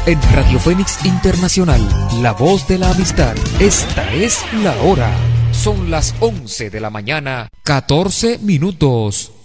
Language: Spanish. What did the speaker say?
en Radio Fénix Internacional, la voz de la amistad. Esta es la hora. Son las 11 de la mañana, 14 minutos.